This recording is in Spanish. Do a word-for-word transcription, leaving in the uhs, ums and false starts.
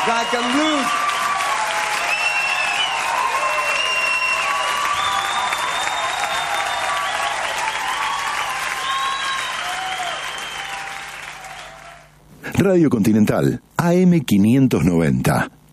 Rock and blues. Radio Continental, A M quinientos noventa.